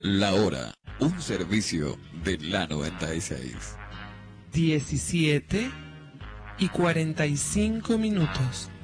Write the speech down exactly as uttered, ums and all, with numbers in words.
La hora, un servicio de la noventa y seis. diecisiete y cuarenta y cinco minutos.